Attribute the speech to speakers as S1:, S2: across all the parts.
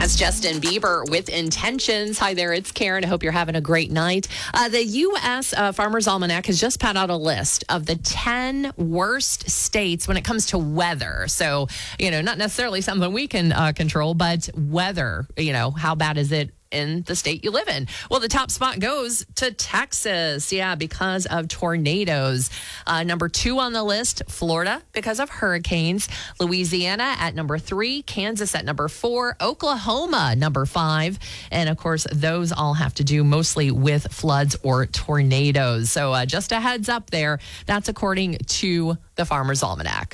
S1: was Justin Bieber with Intentions. Hi there, it's Karen. I hope you're having a great night. The U.S. Farmer's Almanac has just put out a list of the 10 worst states when it comes to weather. So, not necessarily something we can control, but weather, how bad is it in the state you live in? Well, the top spot goes to Texas. Yeah, because of tornadoes. Number 2 on the list, Florida, because of hurricanes. Louisiana at number 3. Kansas at number 4. Oklahoma, number 5. And of course, those all have to do mostly with floods or tornadoes. So just a heads up there. That's according to the Farmer's Almanac.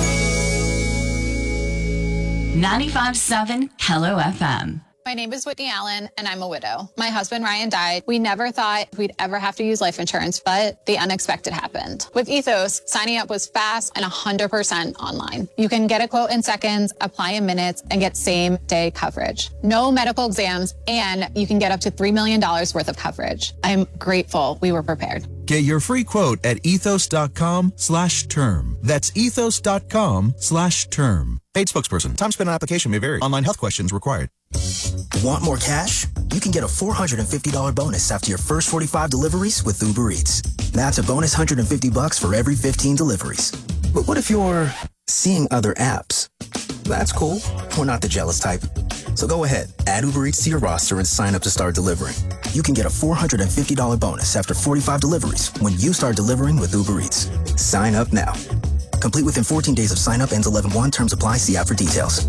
S2: 95.7 Hello FM.
S3: My name is Whitney Allen, and I'm a widow. My husband, Ryan, died. We never thought we'd ever have to use life insurance, but the unexpected happened. With Ethos, signing up was fast and 100% online. You can get a quote in seconds, apply in minutes, and get same-day coverage. No medical exams, and you can get up to $3 million worth of coverage. I'm grateful we were prepared.
S4: Get your free quote at ethos.com/term. That's ethos.com/term. Paid spokesperson. Time spent on application may vary. Online health questions required.
S5: Want more cash? You can get a $450 bonus after your first 45 deliveries with Uber Eats. That's a bonus $150 for every 15 deliveries. But what if you're seeing other apps? That's cool. We're not the jealous type. So go ahead, add Uber Eats to your roster and sign up to start delivering. You can get a $450 bonus after 45 deliveries when you start delivering with Uber Eats. Sign up now. Complete within 14 days of sign up. Ends 11/1. Terms apply. See app for details.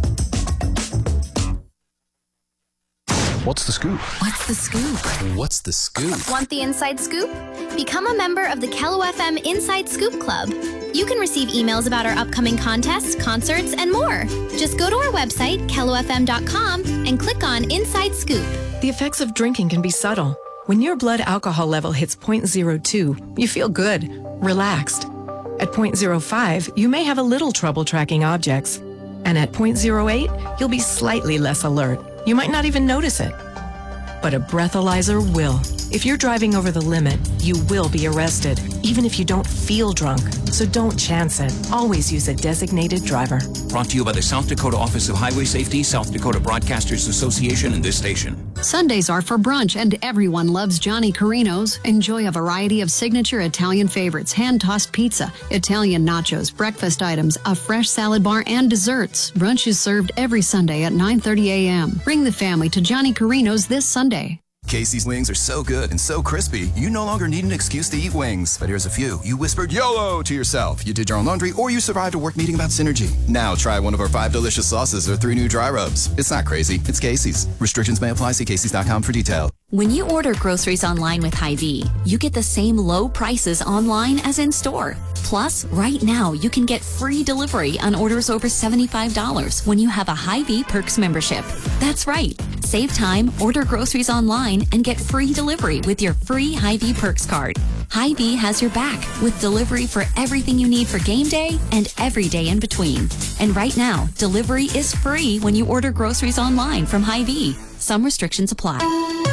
S6: What's the scoop?
S7: What's the scoop?
S6: What's the scoop?
S7: Want the inside scoop? Become a member of the Kello FM Inside Scoop Club. You can receive emails about our upcoming contests, concerts, and more. Just go to our website, kellofm.com, and click on Inside Scoop.
S8: The effects of drinking can be subtle. When your blood alcohol level hits 0.02, you feel good, relaxed. At 0.05, you may have a little trouble tracking objects. And at 0.08, you'll be slightly less alert. You might not even notice it. But a breathalyzer will. If you're driving over the limit, you will be arrested, even if you don't feel drunk. So don't chance it. Always use a designated driver.
S9: Brought to you by the South Dakota Office of Highway Safety, South Dakota Broadcasters Association, and this station.
S10: Sundays are for brunch, and everyone loves Johnny Carino's. Enjoy a variety of signature Italian favorites, hand-tossed pizza, Italian nachos, breakfast items, a fresh salad bar, and desserts. Brunch is served every Sunday at 9:30 a.m. Bring the family to Johnny Carino's this Sunday.
S11: Casey's wings are so good and so crispy, you no longer need an excuse to eat wings. But here's a few. You whispered YOLO to yourself. You did your own laundry, or you survived a work meeting about synergy. Now try one of our 5 delicious sauces or 3 new dry rubs. It's not crazy. It's Casey's. Restrictions may apply. See Casey's.com for detail.
S2: When you order groceries online with Hy-Vee, you get the same low prices online as in store. Plus, right now, you can get free delivery on orders over $75 when you have a Hy-Vee Perks membership. That's right. Save time, order groceries online, and get free delivery with your free Hy-Vee Perks card. Hy-Vee has your back with delivery for everything you need for game day and every day in between. And right now, delivery is free when you order groceries online from Hy-Vee. Some restrictions apply.